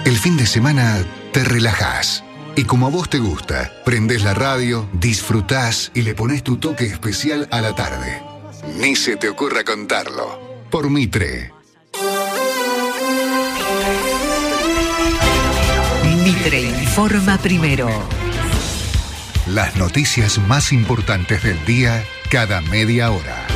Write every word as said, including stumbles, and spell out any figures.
El fin de semana te relajás. Y como a vos te gusta, prendés la radio, disfrutás y le ponés tu toque especial a la tarde. Ni se te ocurra contarlo. Por Mitre. Mitre informa primero. Las noticias más importantes del día cada media hora.